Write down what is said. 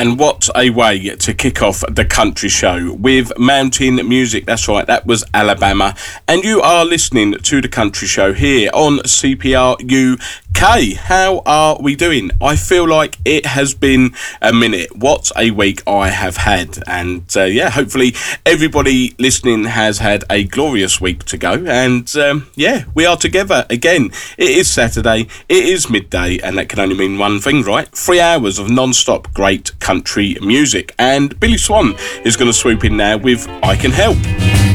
And what a way to kick off the country show with mountain music. That's right, that was Alabama. And you are listening to the country show here on CPR UK. How are we doing? I feel like it has been a minute. What a week I have had. And hopefully everybody listening has had a glorious week to go. And we are together again. It is Saturday, it is midday, and that can only mean one thing, right? 3 hours of non-stop great country music. And Billy Swan is going to swoop in now with I Can Help.